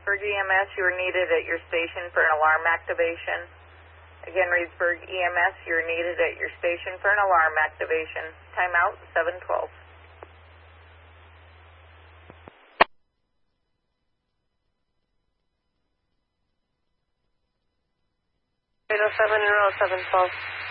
Reedsburg EMS, you are needed at your station for an alarm activation. Again, Reedsburg EMS, you are needed at your station for an alarm activation. Timeout 712. 807 and row 712.